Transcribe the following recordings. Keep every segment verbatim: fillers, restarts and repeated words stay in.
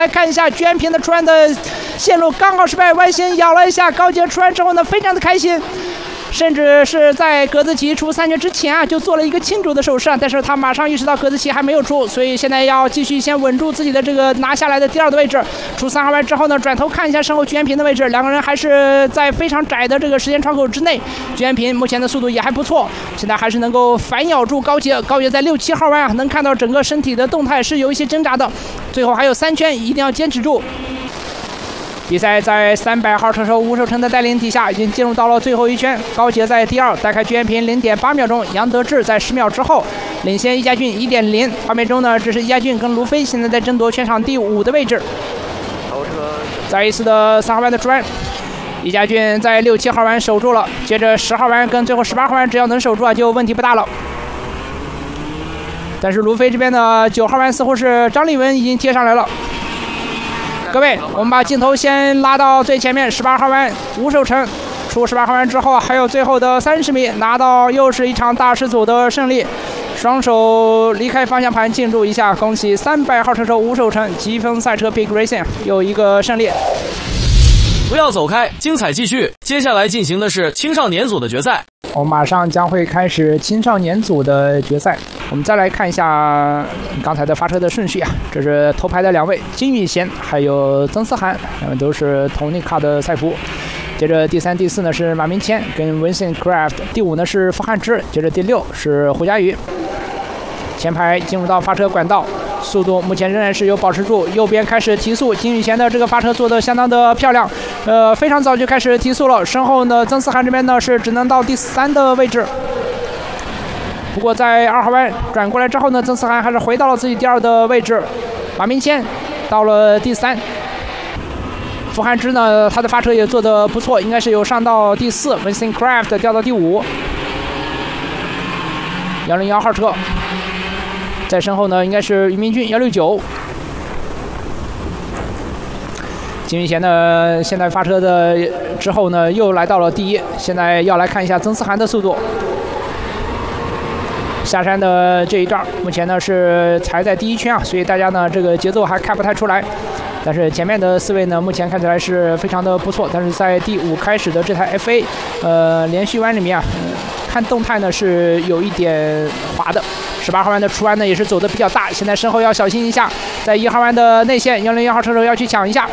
来看一下居安平的出弯的线路刚好失败，弯心咬了一下，高杰出弯之后呢，非常的开心。 甚至是在格子棋出三圈之前啊，就做了一个庆祝的手势啊，但是他马上意识到格子棋还没有出，所以现在要继续先稳住自己的这个拿下来的第二的位置。出三号弯之后呢，转头看一下身后居安平的位置，两个人还是在非常窄的这个时间窗口之内。居安平目前的速度也还不错，现在还是能够反咬住高杰。高杰在六七号弯啊，能看到整个身体的动态是有一些挣扎的，最后还有三圈，一定要坚持住。 比赛在三百号车手吴守成的带领底下，已经进入到了最后一圈。高杰在第二，带开居安平零点八秒钟。杨德志在十秒之后领先易家俊一点零。画面中呢，这是易家俊跟卢飞现在在争夺全场第五的位置。再一次的三号弯的出弯，易家俊在六七号弯守住了，接着十号弯跟最后十八号弯，只要能守住啊，就问题不大了。但是卢飞这边的九号弯似乎是张立文已经贴上来了。 各位，我们把镜头先拉到最前面，十八号弯吴守成出十八号弯之后，还有最后的三十米，拿到又是一场大师组的胜利，双手离开方向盘庆祝一下，恭喜三百号车手吴守成，积分赛车 Big Racing 有一个胜利。 不要走开，精彩继续。接下来进行的是青少年组的决赛， 我们马上将会开始青少年组的决赛。 我们再来看一下刚才的发车的顺序啊，这是头排的两位金宇贤还有曾思涵，他们都是同尼卡的赛服。接着第三、第四呢是马明谦跟 Vincent Craft， 第五呢是傅汉之，接着第六是胡佳宇。前排进入到发车管道，速度目前仍然是有保持住，右边开始提速，金宇贤的这个发车做的相当的漂亮，呃，非常早就开始提速了。身后呢，曾思涵这边呢是只能到第三的位置。 不过在二号弯转过来之后呢，曾思涵还是回到了自己第二的位置。马明谦到了第三，傅汉之呢，他的发车也做得不错，应该是有上到第四。Vincent Craft 掉到第五。幺零幺号车在身后呢，应该是于明俊幺六九。金宇贤呢，现在发车的之后呢，又来到了第一。现在要来看一下曾思涵的速度。 下山的这一段，目前呢是才在第一圈啊，所以大家呢这个节奏还看不太出来。但是前面的四位呢，目前看起来是非常的不错。但是在第五开始的这台 F A， 呃，连续弯里面啊，嗯、看动态呢是有一点滑的。十八号弯的出弯呢也是走的比较大，现在身后要小心一下。在一号弯的内线，幺零一号车手要去抢一下。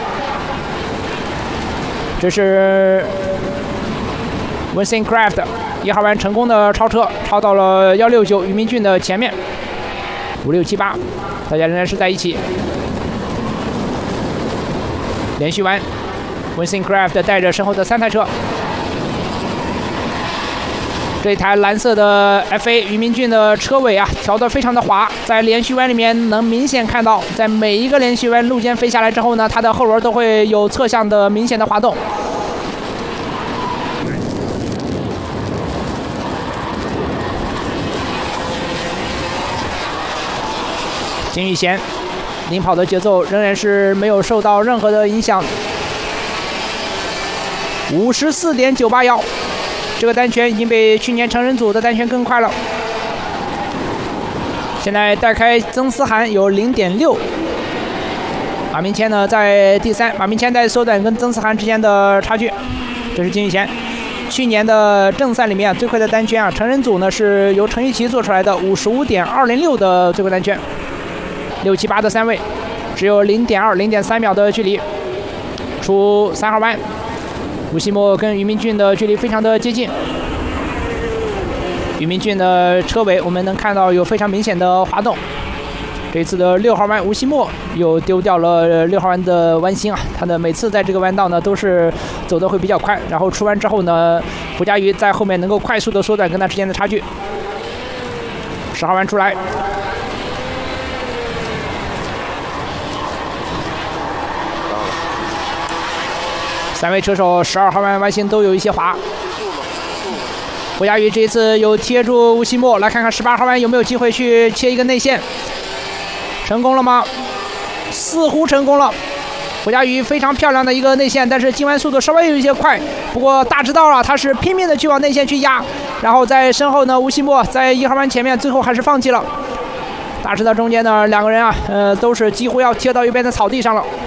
这是 Vincent Craft。 一号弯成功的超车，超到了幺六九于明俊的前面，五六七八，大家仍然是在一起。连续弯 ，Vincent Craft 带着身后的三台车，这一台蓝色的 F A 于明俊的车尾啊调得非常的滑，在连续弯里面能明显看到，在每一个连续弯路肩飞下来之后呢，它的后轮都会有侧向的明显的滑动。 金宇贤领跑的节奏仍然是没有受到任何的影响，五十四点九八幺，这个单圈已经比去年成人组的单圈更快了。现在带开曾思涵有零点六，马明谦呢在第三，马明谦在缩短跟曾思涵之间的差距。这是金宇贤，去年的正赛里面、啊、最快的单圈啊，成人组呢是由陈玉琪做出来的五十五点二零六的最快单圈。 六七八的三位，只有零点二、零点三秒的距离。出三号弯，吴锡墨跟于明俊的距离非常的接近。于明俊的车尾我们能看到有非常明显的滑动。这次的六号弯，吴锡墨又丢掉了六号弯的弯心啊，他的每次在这个弯道呢都是走的会比较快，然后出弯之后呢，胡佳瑜在后面能够快速的缩短跟他之间的差距。十号弯出来。 三位车手十二号弯弯心都有一些滑。胡佳瑜这一次有贴住吴锡墨，来看看十八号弯有没有机会去切一个内线，成功了吗？似乎成功了。胡佳瑜非常漂亮的一个内线，但是进弯速度稍微有一些快，不过大直道啊，他是拼命的去往内线去压，然后在身后呢，吴锡墨在一号弯前面最后还是放弃了。 大石头中间呢，两个人啊，呃，都是几乎要贴到一边的草地上了。